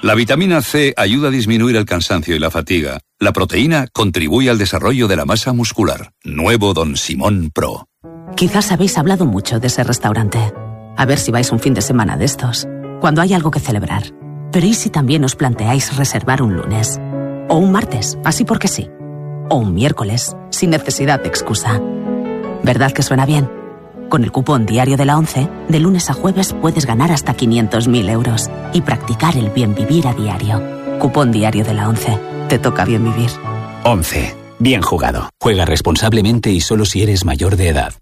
La vitamina C ayuda a disminuir el cansancio y la fatiga. La proteína contribuye al desarrollo de la masa muscular. Nuevo Don Simón Pro. Quizás habéis hablado mucho de ese restaurante. A ver si vais un fin de semana de estos, cuando hay algo que celebrar. Pero ¿y si también os planteáis reservar un lunes? O un martes, así porque sí. O un miércoles, sin necesidad de excusa. ¿Verdad que suena bien? Con el cupón diario de la ONCE, de lunes a jueves puedes ganar hasta 500.000 euros y practicar el bien vivir a diario. Cupón diario de la ONCE. Te toca bien vivir. ONCE. Bien jugado. Juega responsablemente y solo si eres mayor de edad.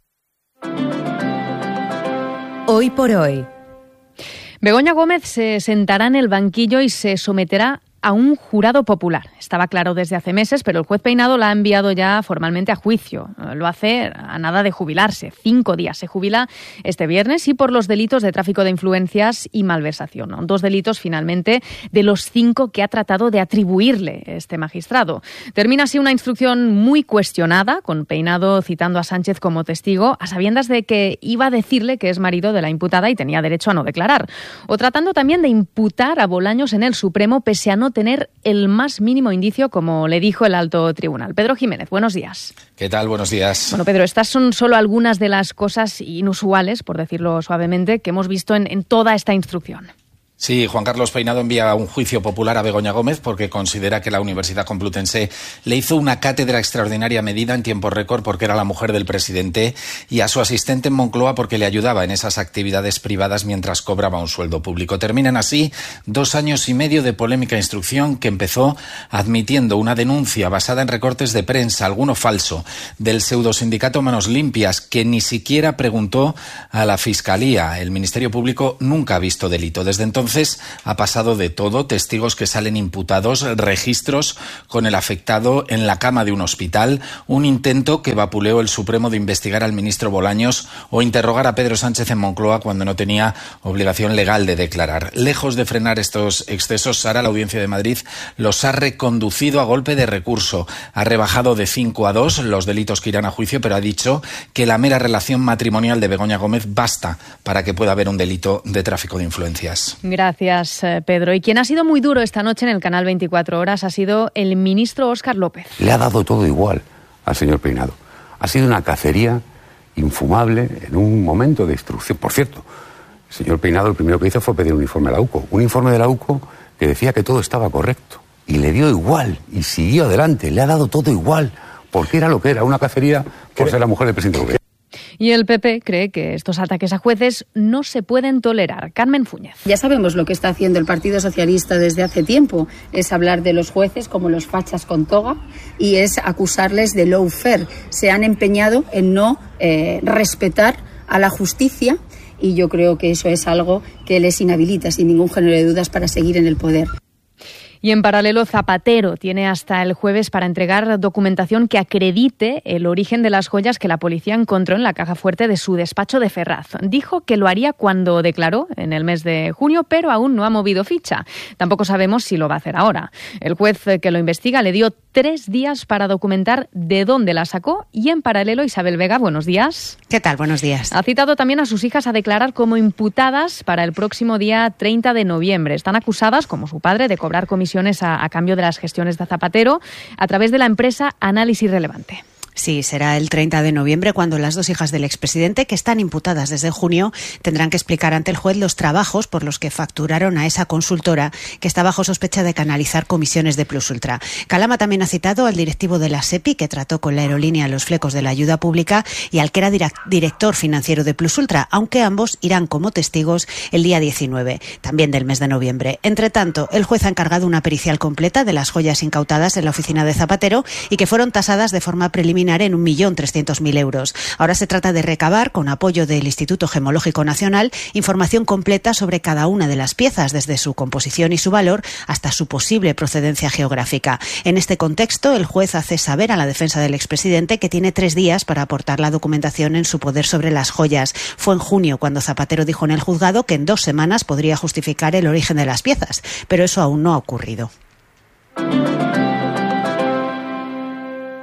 Hoy por hoy. Begoña Gómez se sentará en el banquillo y se someterá a un jurado popular. Estaba claro desde hace meses, pero el juez Peinado la ha enviado ya formalmente a juicio. Lo hace a nada de jubilarse. 5 días. Se jubila este viernes y por los delitos de tráfico de influencias y malversación. 2 delitos, finalmente, de los 5 que ha tratado de atribuirle este magistrado. Termina así una instrucción muy cuestionada, con Peinado citando a Sánchez como testigo, a sabiendas de que iba a decirle que es marido de la imputada y tenía derecho a no declarar. O tratando también de imputar a Bolaños en el Supremo, pese a no tener el más mínimo indicio, como le dijo el alto tribunal. Pedro Jiménez, buenos días. ¿Qué tal? Buenos días. Bueno, Pedro, estas son solo algunas de las cosas inusuales, por decirlo suavemente, que hemos visto en toda esta instrucción. Sí, Juan Carlos Peinado envía a un juicio popular a Begoña Gómez porque considera que la Universidad Complutense le hizo una cátedra extraordinaria medida en tiempo récord porque era la mujer del presidente, y a su asistente en Moncloa porque le ayudaba en esas actividades privadas mientras cobraba un sueldo público. Terminan así 2 años y medio de polémica instrucción que empezó admitiendo una denuncia basada en recortes de prensa, alguno falso, del pseudosindicato Manos Limpias, que ni siquiera preguntó a la Fiscalía. El Ministerio Público nunca ha visto delito. Desde entonces ha pasado de todo: testigos que salen imputados, registros con el afectado en la cama de un hospital, un intento que vapuleó el Supremo de investigar al ministro Bolaños o interrogar a Pedro Sánchez en Moncloa cuando no tenía obligación legal de declarar. Lejos de frenar estos excesos, Sara, la Audiencia de Madrid los ha reconducido a golpe de recurso. Ha rebajado de 5 a 2 los delitos que irán a juicio, pero ha dicho que la mera relación matrimonial de Begoña Gómez basta para que pueda haber un delito de tráfico de influencias. Gracias, Pedro. Y quien ha sido muy duro esta noche en el canal 24 Horas ha sido el ministro Óscar López. Le ha dado todo igual al señor Peinado. Ha sido una cacería infumable en un momento de instrucción. Por cierto, el señor Peinado lo primero que hizo fue pedir un informe a la UCO. Un informe de la UCO que decía que todo estaba correcto. Y le dio igual y siguió adelante. Le ha dado todo igual porque era lo que era, una cacería por ser la mujer del presidente López. Y el PP cree que estos ataques a jueces no se pueden tolerar. Carmen Fúñez. Ya sabemos lo que está haciendo el Partido Socialista desde hace tiempo. Es hablar de los jueces como los fachas con toga y es acusarles de lawfare. Se han empeñado en no respetar a la justicia y yo creo que eso es algo que les inhabilita sin ningún género de dudas para seguir en el poder. Y en paralelo, Zapatero tiene hasta el jueves para entregar documentación que acredite el origen de las joyas que la policía encontró en la caja fuerte de su despacho de Ferraz. Dijo que lo haría cuando declaró en el mes de junio, pero aún no ha movido ficha. Tampoco sabemos si lo va a hacer ahora. El juez que lo investiga le dio 3 días para documentar de dónde la sacó y en paralelo, Isabel Vega, buenos días. ¿Qué tal? Buenos días. Ha citado también a sus hijas a declarar como imputadas para el próximo día 30 de noviembre. Están acusadas, como su padre, de cobrar comisiones a cambio de las gestiones de Zapatero a través de la empresa Análisis Relevante. Sí, será el 30 de noviembre cuando las 2 hijas del expresidente, que están imputadas desde junio, tendrán que explicar ante el juez los trabajos por los que facturaron a esa consultora que está bajo sospecha de canalizar comisiones de Plus Ultra. Calama también ha citado al directivo de la SEPI, que trató con la aerolínea los flecos de la ayuda pública, y al que era director financiero de Plus Ultra, aunque ambos irán como testigos el día 19, también del mes de noviembre. Entre tanto, el juez ha encargado una pericial completa de las joyas incautadas en la oficina de Zapatero y que fueron tasadas de forma preliminar en 1.300.000 euros. Ahora se trata de recabar, con apoyo del Instituto Gemológico Nacional, información completa sobre cada una de las piezas, desde su composición y su valor hasta su posible procedencia geográfica. En este contexto, el juez hace saber a la defensa del expresidente que tiene 3 días para aportar la documentación en su poder sobre las joyas. Fue en junio cuando Zapatero dijo en el juzgado que en 2 semanas podría justificar el origen de las piezas, pero eso aún no ha ocurrido.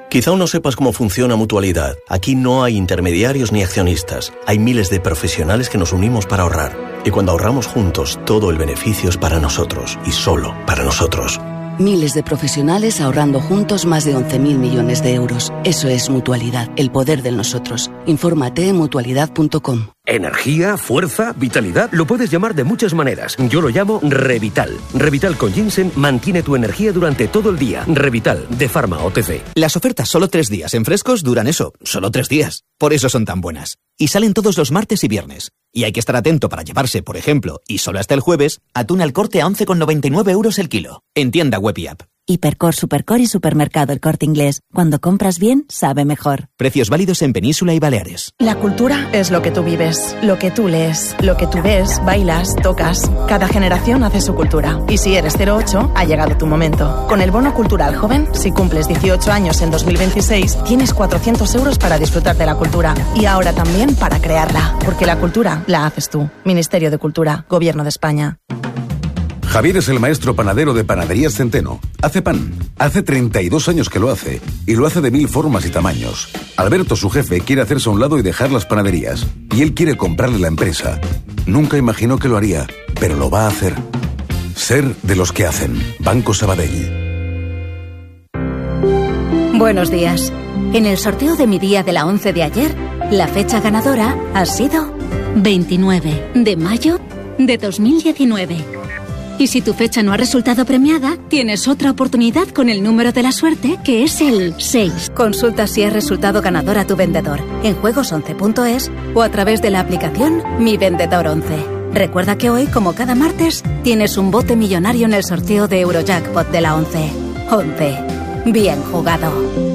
Quizá aún no sepas cómo funciona Mutualidad. Aquí no hay intermediarios ni accionistas. Hay miles de profesionales que nos unimos para ahorrar. Y cuando ahorramos juntos, todo el beneficio es para nosotros y solo para nosotros. Miles de profesionales ahorrando juntos más de 11.000 millones de euros. Eso es Mutualidad, el poder del nosotros. Infórmate en mutualidad.com. Energía, fuerza, vitalidad, lo puedes llamar de muchas maneras. Yo lo llamo Revital. Revital con ginseng mantiene tu energía durante todo el día. Revital, de Pharma OTC. Las ofertas solo 3 días en Frescos duran eso, solo 3 días. Por eso son tan buenas. Y salen todos los martes y viernes. Y hay que estar atento para llevarse, por ejemplo, y solo hasta el jueves, atún al Corte a 11,99 € el kilo. En tienda web y app. Hipercor, Supercor y Supermercado El Corte Inglés. Cuando compras bien, sabe mejor. Precios válidos en Península y Baleares. La cultura es lo que tú vives, lo que tú lees, lo que tú ves, bailas, tocas. Cada generación hace su cultura. Y si eres 08, ha llegado tu momento. Con el Bono Cultural Joven, si cumples 18 años en 2026, tienes 400 € para disfrutar de la cultura. Y ahora también para crearla. Porque la cultura la haces tú. Ministerio de Cultura, Gobierno de España. Javier es el maestro panadero de Panaderías Centeno. Hace pan. Hace 32 años que lo hace. Y lo hace de 1000 formas y tamaños. Alberto, su jefe, quiere hacerse a un lado y dejar las panaderías. Y él quiere comprarle la empresa. Nunca imaginó que lo haría, pero lo va a hacer. Ser de los que hacen. Banco Sabadell. Buenos días. En el sorteo de mi día de la 11 de ayer, la fecha ganadora ha sido 29 de mayo de 2019. Y si tu fecha no ha resultado premiada, tienes otra oportunidad con el número de la suerte, que es el 6. Consulta si has resultado ganador a tu vendedor en juegos11.es o a través de la aplicación Mi Vendedor 11. Recuerda que hoy, como cada martes, tienes un bote millonario en el sorteo de Eurojackpot de la 11. 11. Bien jugado.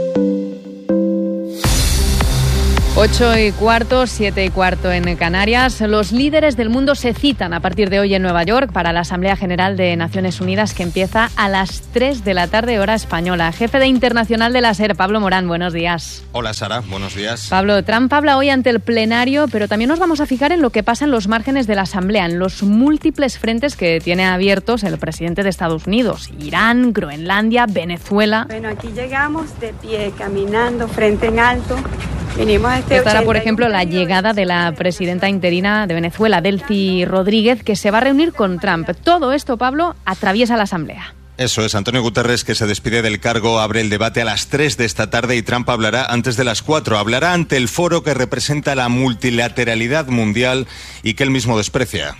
8:15, 7:15 en Canarias. Los líderes del mundo se citan a partir de hoy en Nueva York para la Asamblea General de Naciones Unidas, que empieza a las 3 de la tarde, hora española. Jefe de Internacional de la SER, Pablo Morán, buenos días. Hola, Sara, buenos días. Pablo, Trump habla hoy ante el plenario, pero también nos vamos a fijar en lo que pasa en los márgenes de la Asamblea, en los múltiples frentes que tiene abiertos el presidente de Estados Unidos: Irán, Groenlandia, Venezuela. Bueno, aquí llegamos de pie, caminando, frente en alto. Venimos a Estará, por ejemplo, la llegada de la presidenta interina de Venezuela, Delcy Rodríguez, que se va a reunir con Trump. Todo esto, Pablo, atraviesa la Asamblea. Eso es, Antonio Guterres, que se despide del cargo, abre el debate a las 3 de esta tarde y Trump hablará antes de las 4. Hablará ante el foro que representa la multilateralidad mundial y que él mismo desprecia.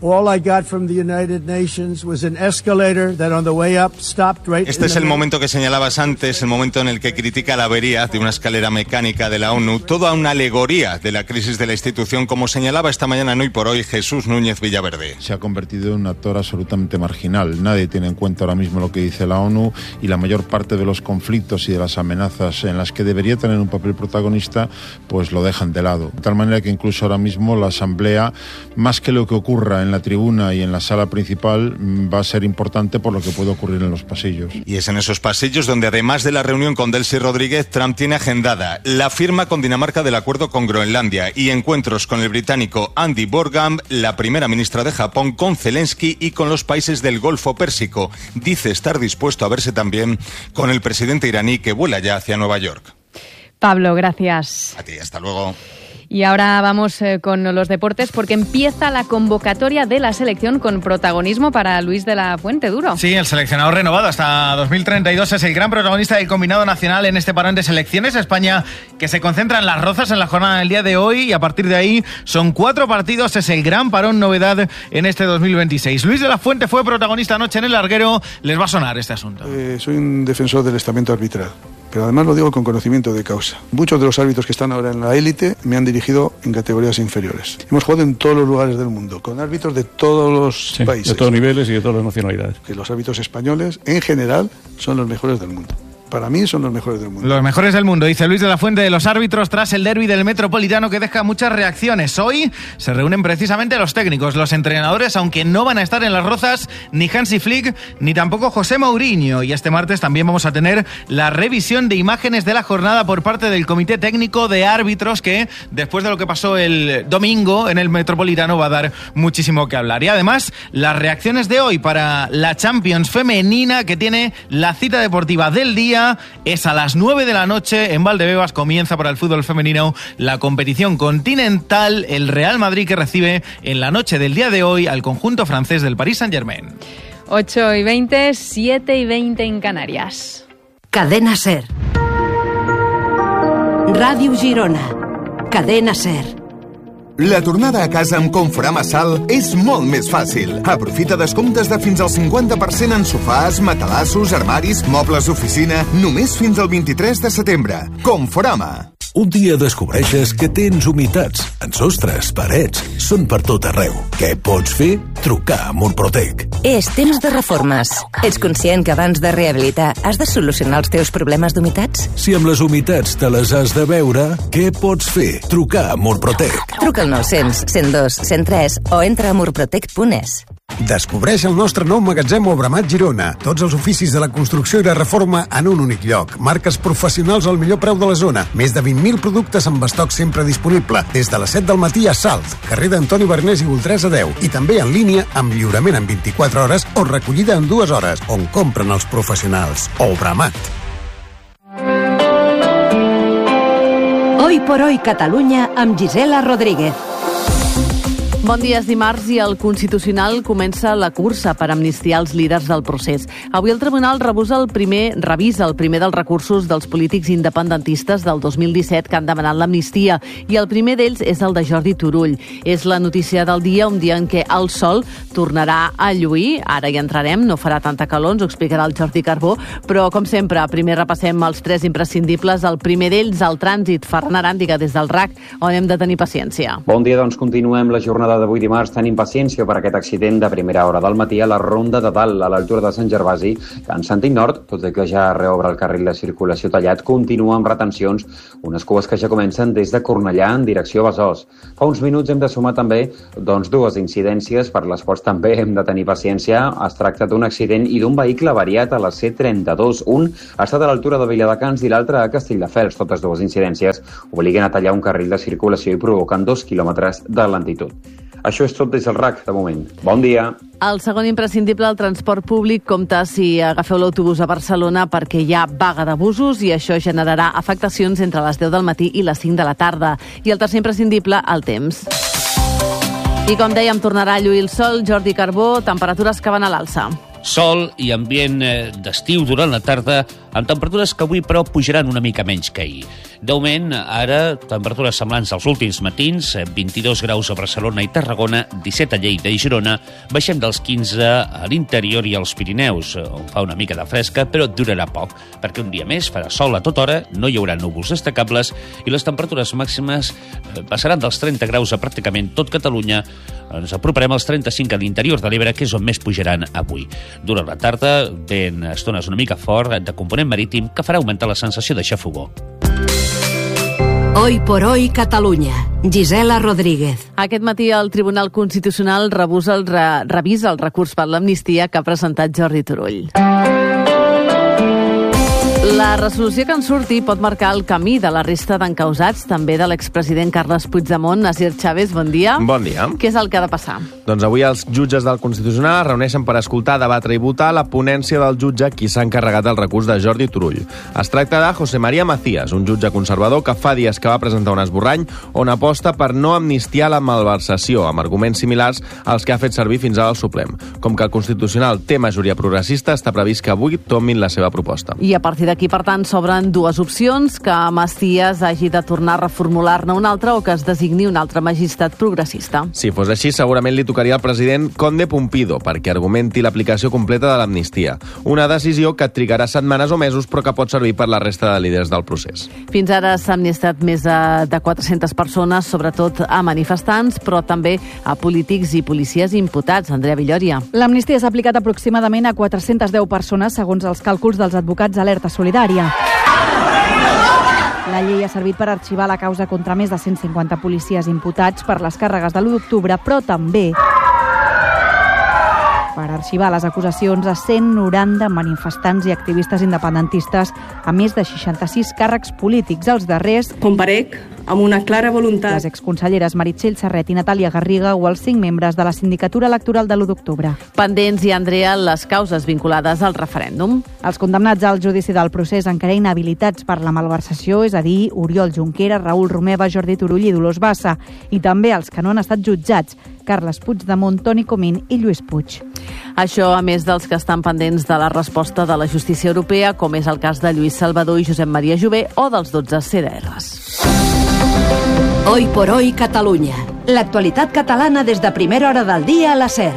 Este es el momento que señalabas antes, el momento en el que critica la avería de una escalera mecánica de la ONU, toda una alegoría de la crisis de la institución, como señalaba esta mañana en Hoy por Hoy Jesús Núñez Villaverde. Se ha convertido en un actor absolutamente marginal. Nadie tiene en cuenta ahora mismo lo que dice la ONU y la mayor parte de los conflictos y de las amenazas en las que debería tener un papel protagonista, pues lo dejan de lado. De tal manera que incluso ahora mismo la Asamblea, más que lo que ocurra en la tribuna y en la sala principal, va a ser importante por lo que puede ocurrir en los pasillos. Y es en esos pasillos donde, además de la reunión con Delcy Rodríguez, Trump tiene agendada la firma con Dinamarca del acuerdo con Groenlandia y encuentros con el británico Andy Borgham, la primera ministra de Japón, con Zelensky y con los países del Golfo Pérsico. Dice estar dispuesto a verse también con el presidente iraní, que vuela ya hacia Nueva York. Pablo, gracias. A ti, hasta luego. Y ahora vamos con los deportes, porque empieza la convocatoria de la selección con protagonismo para Luis de la Fuente. Duro. Sí, el seleccionador renovado hasta 2032 es el gran protagonista del combinado nacional en este parón de selecciones. España, que se concentra en Las Rozas en la jornada del día de hoy, y a partir de ahí son 4 partidos. Es el gran parón novedad en este 2026. Luis de la Fuente fue protagonista anoche en el Larguero. Les va a sonar este asunto. Soy un defensor del estamento arbitral, pero además lo digo con conocimiento de causa. Muchos de los árbitros que están ahora en la élite me han dirigido en categorías inferiores. Hemos jugado en todos los lugares del mundo, con árbitros de todos los países. De todos niveles y de todas las nacionalidades. Que los árbitros españoles, en general, son los mejores del mundo. Para mí son los mejores del mundo. Los mejores del mundo, dice Luis de la Fuente de los árbitros tras el derbi del Metropolitano, que deja muchas reacciones. Hoy se reúnen precisamente los técnicos, los entrenadores, aunque no van a estar en Las Rozas ni Hansi Flick ni tampoco José Mourinho. Y este martes también vamos a tener la revisión de imágenes de la jornada por parte del Comité Técnico de Árbitros, que después de lo que pasó el domingo en el Metropolitano va a dar muchísimo que hablar. Y además las reacciones de hoy para la Champions femenina, que tiene la cita deportiva del día mañana es a las 9 de la noche. En Valdebebas comienza para el fútbol femenino la competición continental. El Real Madrid que recibe en la noche del día de hoy al conjunto francés del Paris Saint-Germain. 8:20, 7:20 en Canarias. Cadena SER. Ràdio Girona. Cadena SER. La tornada a casa amb Conforama Sal és molt més fàcil. Aprofita descomptes de fins al 50% en sofàs, matalassos, armaris, mobles d'oficina, només fins al 23 de setembre. Conforama. Un dia descobreixes que tens humitats en sostres, parets, són per tot arreu. Què pots fer? Trucar a Murprotec. És temps de reformes. Ets conscient que abans de rehabilitar has de solucionar els teus problemes d'humitats? Si amb les humitats te les has de veure, què pots fer? Trucar a Murprotec. Truca al 900 102 103 o entra a murprotec.es. Descobreix el nostre nou magatzem Obramat Girona. Tots els oficis de la construcció i la reforma en un únic lloc. Marques professionals al millor preu de la zona. Més de 20.000 productes amb estoc sempre disponible. Des de les 7 del matí a Salt, carrer d'Antoni Bernés i Voltresa 10. I també en línia amb lliurament en 24 hores o recollida en 2 hores, on compren els professionals. Obramat. Hoy por hoy Catalunya amb Gisela Rodríguez. Bon dia, és dimarts i el Constitucional comença la cursa per amnistiar els líders del procés. Avui el Tribunal revisa el primer dels recursos dels polítics independentistes del 2017 que han demanat l'amnistia, i el primer d'ells és el de Jordi Turull. És la notícia del dia, un dia en què el sol tornarà a lluir. Ara hi entrarem, no farà tanta calor, ens ho explicarà el Jordi Carbó, però com sempre, primer repassem els 3 imprescindibles. El primer d'ells, el trànsit. Ferran Aràndiga, des del RAC, on hem de tenir paciència. Bon dia, doncs continuem la jornada d'avui dimarts tenint paciència per aquest accident de primera hora del matí a la Ronda de Dalt, a l'altura de Sant Gervasi, en sentit nord, tot i que ja reobre el carril de circulació tallat, continua amb retencions, unes cues que ja comencen des de Cornellà en direcció a Besòs. Fa uns minuts hem de sumar també 2 incidències per les quals també hem de tenir paciència. Es tracta d'un accident i d'un vehicle avariat a la C32. Un ha estat a l'altura de Viladecans i l'altre a Castelldefels. Totes 2 incidències obliguen a tallar un carril de circulació i provoquen 2 quilòmetres de lentitud. Això és tot des del RAC, de moment. Bon dia. El segon imprescindible, el transport públic, compta si agafeu l'autobús a Barcelona perquè hi ha vaga de busos i això generarà afectacions entre les 10 del matí i les 5 de la tarda. I el tercer imprescindible, el temps. I com dèiem, tornarà a lluir el sol. Jordi Carbó, temperatures que van a l'alça. Sol i ambient d'estiu durant la tarda, amb temperatures que avui, però, pujaran una mica menys que ahir. D'augment, ara, temperatures semblants als últims matins, 22 graus a Barcelona i Tarragona, 17 a Lleida i Girona, baixem dels 15 a l'interior i als Pirineus, on fa una mica de fresca, però durarà poc, perquè un dia més farà sol a tota hora, no hi haurà núvols destacables i les temperatures màximes passaran dels 30 graus a pràcticament tot Catalunya. Ens aproparem als 35 a l'interior de l'Ebre, que és on més pujaran avui. Durant la tarda, vent a estones una mica fort, de component marítim, que farà augmentar la sensació de xafogor. Hoy por hoy Catalunya. Gisela Rodríguez. Aquest matí el Tribunal Constitucional revisa el recurs per l'amnistia que ha presentat Jordi Turull. La resolució que en surti pot marcar el camí de la resta d'encausats, també de l'expresident Carles Puigdemont. Nasir Chávez, bon dia. Bon dia. Què és el que ha de passar? Doncs avui els jutges del Constitucional es reuneixen per escoltar, debatre i votar la ponència del jutge qui s'ha encarregat del recurs de Jordi Turull. Es tracta de José María Macías, un jutge conservador que fa dies que va presentar un esborrany on aposta per no amnistiar la malversació, amb arguments similars als que ha fet servir fins ara el Suprem. Com que el Constitucional té majoria progressista, està previst que avui tomin la seva proposta. I a partir d'aquí, per tant, s'obren 2 opcions, que Macías hagi de tornar a reformular-ne una altra o que es designi un altre magistrat progressista. Si fos així, segurament li tocaria al president Conde Pumpido perquè argumenti l'aplicació completa de l'amnistia. Una decisió que trigarà setmanes o mesos però que pot servir per la resta de líders del procés. Fins ara s'ha amnistiat més de 400 persones, sobretot a manifestants, però també a polítics i policies imputats. Andrea Villoria. L'amnistia s'ha aplicat aproximadament a 410 persones, segons els càlculs dels advocats d'Alerta Solidària. La llei ha servit per arxivar la causa contra més de 150 policies imputats per les càrregues de l'1 d'octubre, però també per arxivar les acusacions a 190 manifestants i activistes independentistes, a més de 66 càrrecs polítics. Els darrers... Comparec amb una clara voluntat. Les exconselleres Meritxell Serret i Natàlia Garriga o els 5 membres de la Sindicatura Electoral de l'1 d'octubre. Pendents, i Andrea, les causes vinculades al referèndum. Els condemnats al judici del procés encara inhabilitats per la malversació, és a dir, Oriol Junqueras, Raül Romeva, Jordi Turull i Dolors Bassa, i també els que no han estat jutjats, Carles Puigdemont, Toni Comín i Lluís Puig. Això, a més dels que estan pendents de la resposta de la justícia europea, com és el cas de Lluís Salvador i Josep Maria Jové, o dels 12 CDRs. Hoy por hoy Catalunya. L'actualitat catalana des de primera hora del dia a la SER.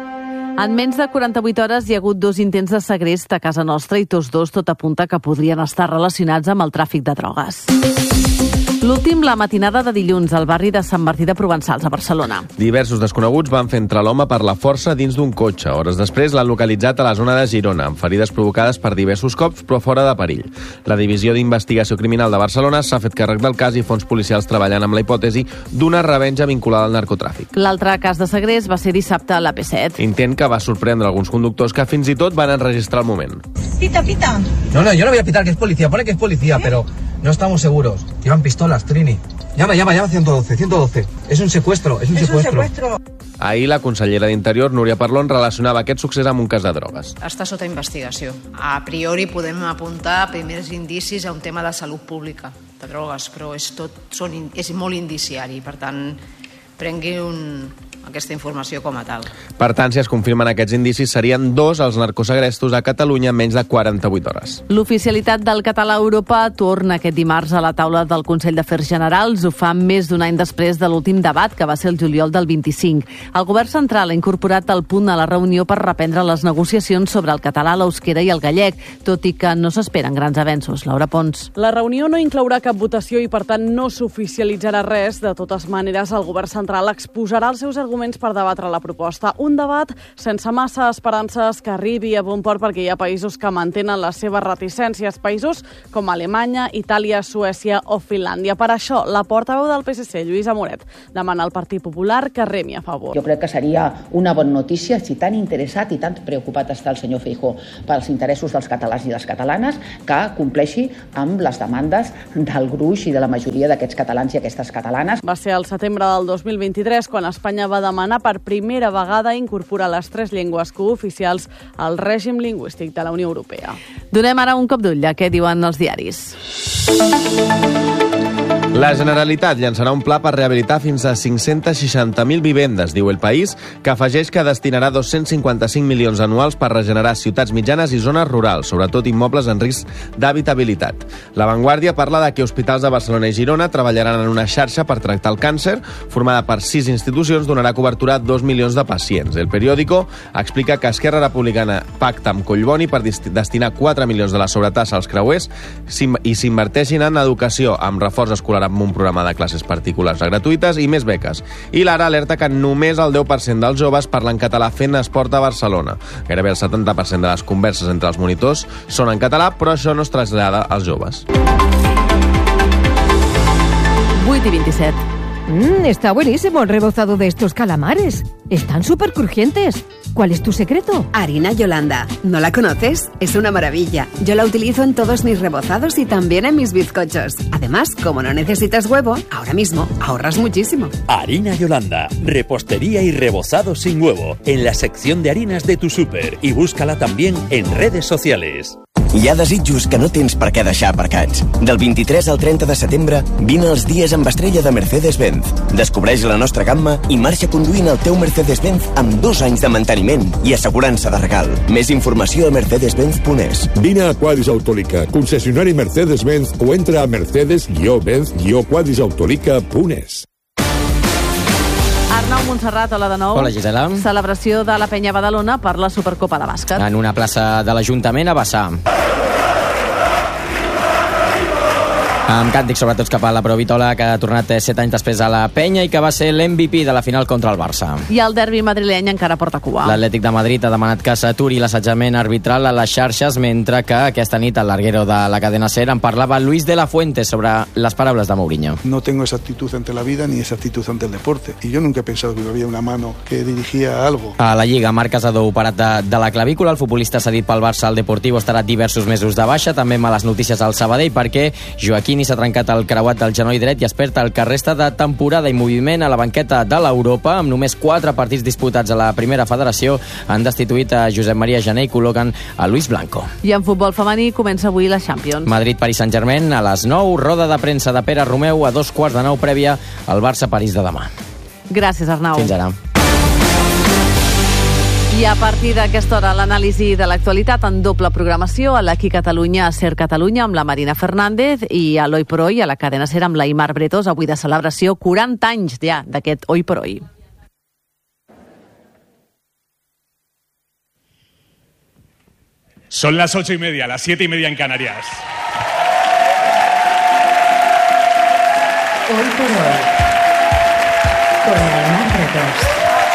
En menys de 48 hores hi ha hagut 2 intents de segrest a casa nostra i tots 2 tot apunta que podrien estar relacionats amb el tràfic de drogues. L'últim, la matinada de dilluns al barri de Sant Martí de Provençals, a Barcelona. Diversos desconeguts van fer entrar l'home per la força dins d'un cotxe. Hores després l'han localitzat a la zona de Girona, amb ferides provocades per diversos cops, però fora de perill. La Divisió d'Investigació Criminal de Barcelona s'ha fet càrrec del cas i fons policials treballant amb la hipòtesi d'una revenja vinculada al narcotràfic. L'altre cas de segrest va ser dissabte a l'AP7. Intent que va sorprendre alguns conductors que fins i tot van enregistrar el moment. Pita, pita. No, yo no voy a pitar que es policía, pone que es policía, pero no estamos seguros. Llevan pistolas, Trini. Llama, 112. Es un secuestro, es un secuestro. Ahir la consellera d'Interior, Núria Parlon, relacionava aquest succés amb un cas de drogues. Està sota investigació. A priori podem apuntar primers indicis a un tema de salut pública, de drogues, però és molt indiciari, per tant, prengui aquesta informació com a tal. Per tant, si es confirmen aquests indicis, serien 2 els narcosegrestos a Catalunya en menys de 48 hores. L'oficialitat del català a Europa torna aquest dimarts a la taula del Consell d'Afers Generals. Ho fa més d'un any després de l'últim debat, que va ser el juliol del 25. El govern central ha incorporat el punt a la reunió per reprendre les negociacions sobre el català, l'euskera i el gallec, tot i que no s'esperen grans avenços. Laura Pons. La reunió no inclourà cap votació i, per tant, no s'oficialitzarà res. De totes maneres, el govern central exposarà els seus arguments per debatre la proposta. Un debat sense massa esperances que arribi a bon port, perquè hi ha països que mantenen les seves reticències, països com Alemanya, Itàlia, Suècia o Finlàndia. Per això, la portaveu del PSC, Lluïsa Moret, demana al Partit Popular que remi a favor. Jo crec que seria una bona notícia si tan interessat i tan preocupat està el senyor Feijóo pels interessos dels catalans i les catalanes, que compleixi amb les demandes del gruix i de la majoria d'aquests catalans i aquestes catalanes. Va ser al setembre del 2023 quan Espanya va demanar per primera vegada incorporar les 3 llengües cooficials al règim lingüístic de la Unió Europea. Donem ara un cop d'ull a què diuen els diaris. La Generalitat llançarà un pla per rehabilitar fins a 560.000 vivendes, diu El País, que afegeix que destinarà 255 milions anuals per regenerar ciutats mitjanes i zones rurals, sobretot immobles en risc d'habitabilitat. La Vanguardia parla de que hospitals de Barcelona i Girona treballaran en una xarxa per tractar el càncer, formada per 6 institucions, donarà cobertura a 2 milions de pacients. El Periódico explica que Esquerra Republicana pacta amb Collboni per destinar 4 milions de la sobretassa als creuers i s'inverteixin en educació, amb reforç escolar amb un programa de classes particulars gratuïtes i més beques. I l'Ara alerta que només el 10% dels joves parlen català fent esport a Barcelona. Gairebé el 70% de les converses entre els monitors són en català, però això no es trasllada als joves. 8:27. Está buenísimo el rebozado de estos calamares. Están súper crujientes. ¿Cuál es tu secreto? Harina Yolanda. ¿No la conoces? Es una maravilla. Yo la utilizo en todos mis rebozados y también en mis bizcochos. Además, como no necesitas huevo, ahora mismo ahorras muchísimo. Harina Yolanda. Repostería y rebozado sin huevo. En la sección de harinas de tu súper. Y búscala también en redes sociales. Hi ha desitjos que no tens per què deixar aparcats. Del 23 al 30 de setembre, vine als dies amb estrella de Mercedes-Benz. Descobreix la nostra gamma i marxa conduint el teu Mercedes-Benz amb 2 anys de manteniment i assegurança de regal. Més informació a mercedes-benz.es. Vine a Quadris Autolica, concessionari Mercedes-Benz, o entra a mercedes-benz-autolica.es. Arnau Montserrat, hola de nou. Hola, Gisela. Celebració de la Penya Badalona per la Supercopa de bàsquet. En una plaça de l'Ajuntament a Bassà. Amb càntics sobretot cap a la Provitola, que ha tornat 7 anys després a la Penya i que va ser l'MVP de la final contra el Barça. I el derbi madrileny encara porta cua. L'Atlètic de Madrid ha demanat que s'aturi l'assetjament arbitral a les xarxes, mentre que aquesta nit el larguero de la cadena SER en parlava Luis de la Fuente sobre les paraules de Mourinho. No tengo esa actitud ante la vida ni esa actitud ante el deporte. Y yo nunca he pensado que había una mano que dirigía algo. A la Lliga, Marc Casador operat de la clavícula. El futbolista cedit pel Barça al Deportivo estarà diversos mesos de baixa. També males notícies al Sabadell perquè Joaquín Toni s'ha trencat el creuat del genoll dret i es perd el que resta de temporada i moviment a la banqueta de l'Europa. Amb només 4 partits disputats a la primera federació han destituït a Josep Maria Jané i col·loquen a Luis Blanco. I en futbol femení comença avui la Champions. Madrid-Paris Saint-Germain a les 9, roda de premsa de Pere Romeu a 2:15 prèvia al Barça-París de demà. Gràcies, Arnau. Fins ara. I a partir d'aquesta hora l'anàlisi de l'actualitat en doble programació a l'Aqui Catalunya, a Ser Catalunya amb la Marina Fernández i a l'Hoy por Hoy a la cadena Ser amb l'Aimar Bretos, avui de celebració 40 anys ja d'aquest Hoy por Hoy. Son las 8:30, las 7:30 en Canarias. Hoy por Hoy con Aimar Bretos.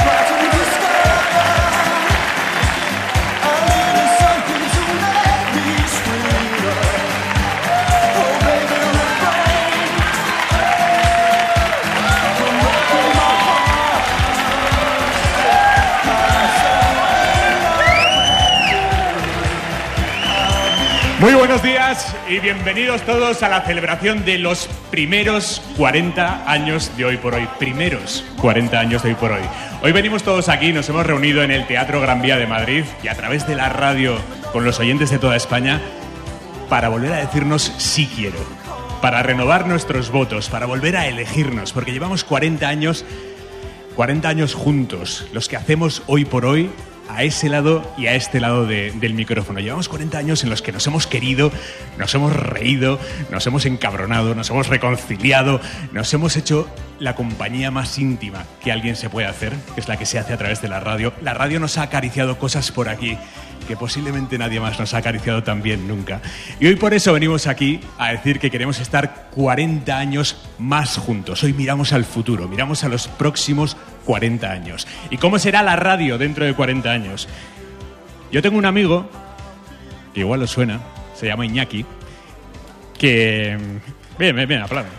Muy buenos días y bienvenidos todos a la celebración de los primeros 40 años de Hoy por Hoy. Primeros 40 años de Hoy por Hoy. Hoy venimos todos aquí, nos hemos reunido en el Teatro Gran Vía de Madrid y a través de la radio con los oyentes de toda España para volver a decirnos sí quiero, para renovar nuestros votos, para volver a elegirnos, porque llevamos 40 años juntos, los que hacemos Hoy por Hoy, a ese lado y a este lado del micrófono. Llevamos 40 años en los que nos hemos querido, nos hemos reído, nos hemos encabronado, nos hemos reconciliado, nos hemos hecho la compañía más íntima que alguien se puede hacer, que es la que se hace a través de la radio. La radio nos ha acariciado cosas por aquí que posiblemente nadie más nos ha acariciado tan bien nunca. Y hoy por eso venimos aquí a decir que queremos estar 40 años más juntos. Hoy miramos al futuro, miramos a los próximos 40 años. ¿Y cómo será la radio dentro de 40 años? Yo tengo un amigo, que igual os suena, se llama Iñaki, que... Bien, aplaude.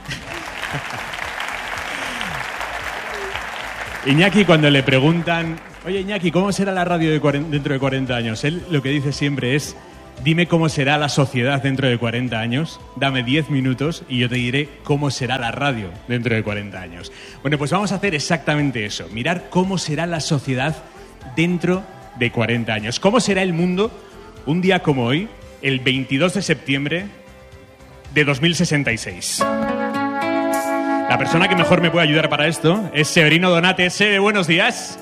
Iñaki, cuando le preguntan... Oye, Iñaki, ¿cómo será la radio dentro de 40 años? Él lo que dice siempre es, dime cómo será la sociedad dentro de 40 años, dame 10 minutos y yo te diré cómo será la radio dentro de 40 años. Bueno, pues vamos a hacer exactamente eso, mirar cómo será la sociedad dentro de 40 años. ¿Cómo será el mundo un día como hoy, el 22 de septiembre de 2066? La persona que mejor me puede ayudar para esto es Severino Donate. Sebe, buenos días.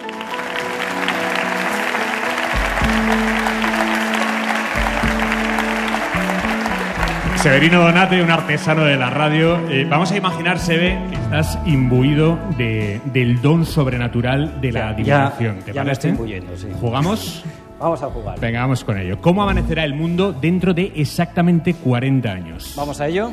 Severino Donate, un artesano de la radio. Vamos a imaginar, Sebe, que estás imbuido del don sobrenatural de la adivinación. ¿Te ya parece? me estoy imbuyendo, sí. ¿Jugamos? Vamos a jugar. Venga, vamos con ello. ¿Cómo amanecerá el mundo dentro de exactamente 40 años? Vamos a ello.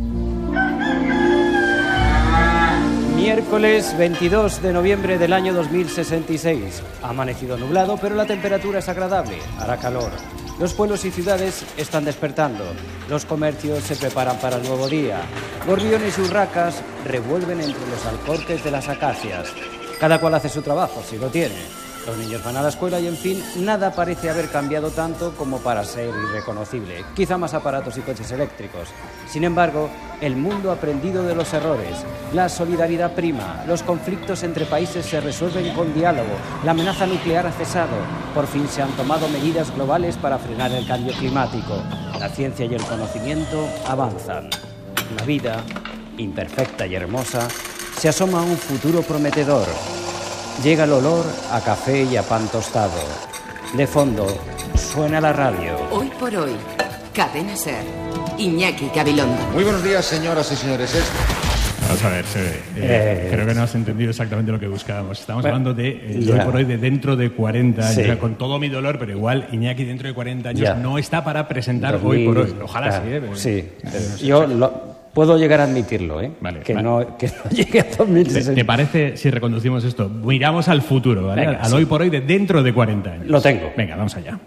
Miércoles 22 de noviembre del año 2066. Ha amanecido nublado, pero la temperatura es agradable. Hará calor. Los pueblos y ciudades están despertando. Los comercios se preparan para el nuevo día. Gorriones y urracas revuelven entre los alcorques de las acacias. Cada cual hace su trabajo, si lo tiene. Los niños van a la escuela y, en fin, nada parece haber cambiado tanto como para ser irreconocible. Quizá más aparatos y coches eléctricos. Sin embargo, el mundo ha aprendido de los errores. La solidaridad prima. Los conflictos entre países se resuelven con diálogo. La amenaza nuclear ha cesado. Por fin se han tomado medidas globales para frenar el cambio climático. La ciencia y el conocimiento avanzan. La vida, imperfecta y hermosa, se asoma a un futuro prometedor. Llega el olor a café y a pan tostado. De fondo, suena la radio. Hoy por Hoy, Cadena Ser, Iñaki Gabilondo. Muy buenos días, señoras y señores. Vamos a ver, creo que no has entendido exactamente lo que buscábamos. Estamos hablando de Hoy por Hoy de dentro de 40 años. Sí. O sea, con todo mi dolor, pero igual Iñaki dentro de 40 años Ya. no está para presentar Hoy por Hoy. Ojalá claro, sí, pero... Sí, no sé. yo puedo llegar a admitirlo, Vale, que vale. no llegue a 2060. ¿Te parece si reconducimos esto? Miramos al futuro, ¿vale? Venga, al sí. Hoy por Hoy de dentro de 40 años. Lo tengo. Venga, vamos allá.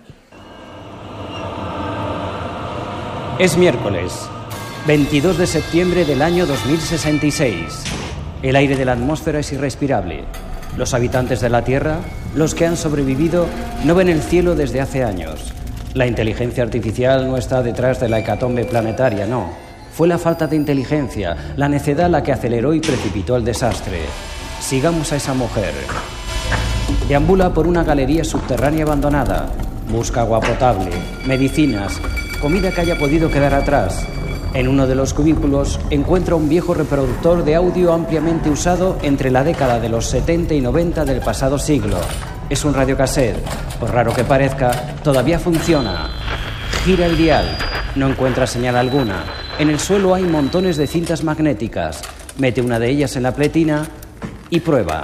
Es miércoles, 22 de septiembre del año 2066. El aire de la atmósfera es irrespirable. Los habitantes de la Tierra, los que han sobrevivido, no ven el cielo desde hace años. La inteligencia artificial no está detrás de la hecatombe planetaria, no. Fue la falta de inteligencia, la necedad la que aceleró y precipitó el desastre. Sigamos a esa mujer. Deambula por una galería subterránea abandonada. Busca agua potable, medicinas, comida que haya podido quedar atrás. En uno de los cubículos encuentra un viejo reproductor de audio ampliamente usado entre la década de los 70 y 90 del pasado siglo. Es un radiocassette. Por raro que parezca, todavía funciona. Gira el dial. No encuentra señal alguna. En el suelo hay montones de cintas magnéticas. Mete una de ellas en la pletina y prueba.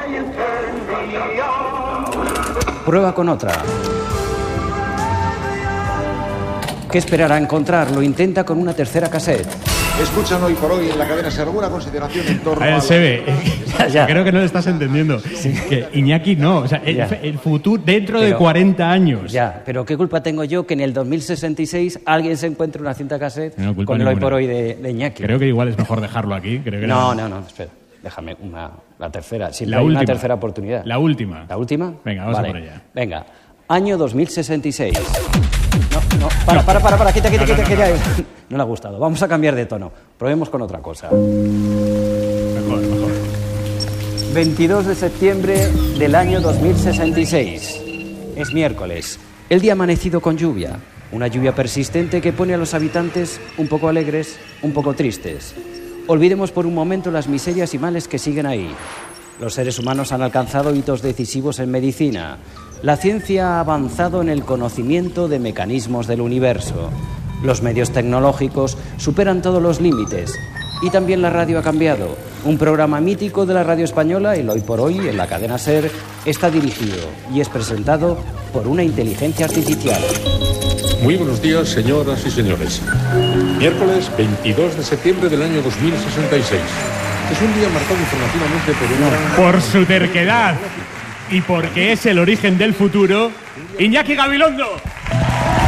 Prueba con otra. ¿Qué esperará encontrar? Lo intenta con una tercera cassette. Escuchan Hoy por Hoy en la cadena SER. ¿Alguna consideración en torno a... Sebe, creo que no lo estás entendiendo. Sí. Que Iñaki no, o sea, el futuro dentro de 40 años. Ya, pero ¿qué culpa tengo yo que en el 2066 alguien se encuentre una cinta cassette con el Hoy por Hoy de Iñaki? Creo que igual es mejor dejarlo aquí. Creo que no, espera. Déjame la tercera. Siempre hay una tercera oportunidad. La última. ¿La última? Venga, vamos a por allá. Venga, año 2066. Para, quita. No le ha gustado. Vamos a cambiar de tono. Probemos con otra cosa. Mejor. 22 de septiembre del año 2066. Es miércoles. El día ha amanecido con lluvia. Una lluvia persistente que pone a los habitantes un poco alegres, un poco tristes. Olvidemos por un momento las miserias y males que siguen ahí. Los seres humanos han alcanzado hitos decisivos en medicina. La ciencia ha avanzado en el conocimiento de mecanismos del universo. Los medios tecnológicos superan todos los límites. Y también la radio ha cambiado. Un programa mítico de la radio española, el Hoy por Hoy, en la cadena SER, está dirigido y es presentado por una inteligencia artificial. Muy buenos días, señoras y señores. Miércoles 22 de septiembre del año 2066. Es un día marcado informativamente por su terquedad y porque es el origen del futuro, Iñaki Gabilondo.